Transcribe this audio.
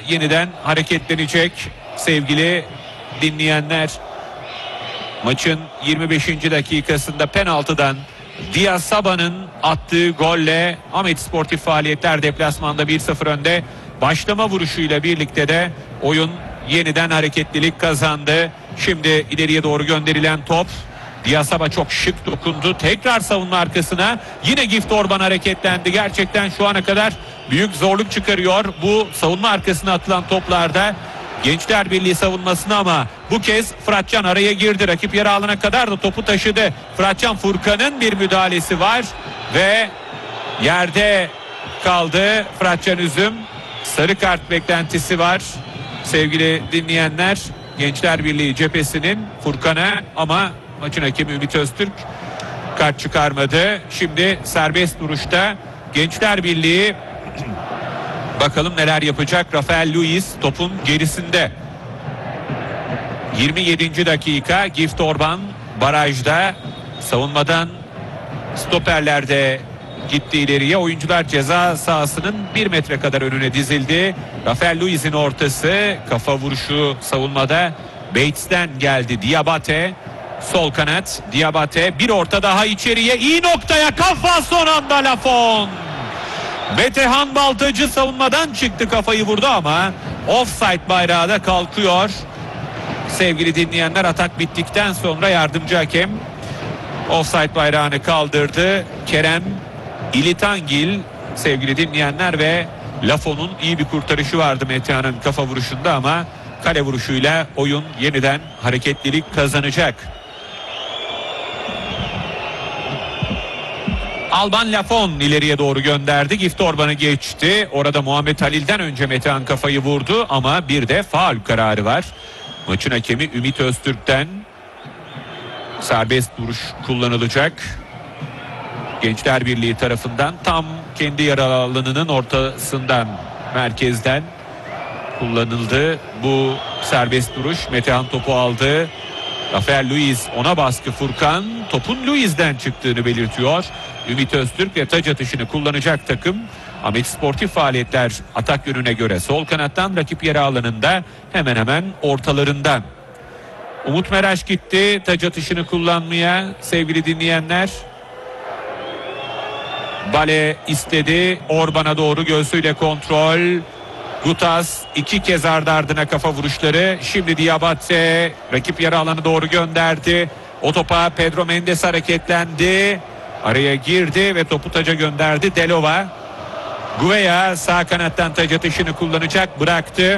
yeniden hareketlenecek sevgili dinleyenler. Maçın 25. dakikasında penaltıdan Diasaba'nın attığı golle Ahmet Sportif Faaliyetler deplasmanda 1-0 önde. Başlama vuruşuyla birlikte de oyun yeniden hareketlilik kazandı. Şimdi ileriye doğru gönderilen top. Diasaba çok şık dokundu. Tekrar savunma arkasına. Yine Gift Orban hareketlendi. Gerçekten şu ana kadar büyük zorluk çıkarıyor bu savunma arkasına atılan toplarda. Gençler Birliği savunmasına ama bu kez Fıratcan araya girdi. Rakip yarı alana kadar da topu taşıdı. Fıratcan, Furkan'ın bir müdahalesi var ve yerde kaldı Fıratcan Üzüm. Sarı kart beklentisi var sevgili dinleyenler. Gençler Birliği cephesinin Furkan'a, ama maçın hakemi Ümit Öztürk kart çıkarmadı. Şimdi serbest duruşta Gençler Birliği bakalım neler yapacak. Rafael Luiz topun gerisinde. 27. dakika, Gift Orban barajda, savunmadan stoperlerde gitti ileriye. Oyuncular ceza sahasının 1 metre kadar önüne dizildi. Rafael Luiz'in ortası, kafa vuruşu savunmada Bates'ten geldi. Diabate sol kanat, Diabate bir orta daha içeriye, iyi noktaya kafa, son anda Lafon. Metehan Baltacı savunmadan çıktı, kafayı vurdu ama offside bayrağı da kalkıyor. Sevgili dinleyenler, atak bittikten sonra yardımcı hakem offside bayrağını kaldırdı. Kerem İlitangil sevgili dinleyenler ve Lafon'un iyi bir kurtarışı vardı Metehan'ın kafa vuruşunda ama kale vuruşuyla oyun yeniden hareketlilik kazanacak. Alban Lafon ileriye doğru gönderdi. Gift Orban'ı geçti. Orada Muhammed Halil'den önce Metehan kafayı vurdu ama bir de faul kararı var. Maçın hakemi Ümit Öztürk'ten serbest duruş kullanılacak. Gençler Birliği tarafından tam kendi yarı alanının ortasından, merkezden kullanıldı bu serbest duruş. Metehan topu aldı. Rafael Luiz ona baskı. Furkan topun Luiz'den çıktığını belirtiyor. Ümit Öztürk ve taç atışını kullanacak takım Ahmet Sportif Faaliyetler atak yönüne göre sol kanattan, rakip yarı alanında hemen hemen ortalarından. Umut Meraş gitti taç atışını kullanmaya sevgili dinleyenler. Bale istedi. Orban'a doğru göğsüyle kontrol. Gutas 2 kez ardı ardına kafa vuruşları. Şimdi Diabate rakip yarı alanı doğru gönderdi. O topa Pedro Mendes hareketlendi. Araya girdi ve topu taca gönderdi. Delova. Gouveia sağ kanattan taç atışını kullanacak. Bıraktı.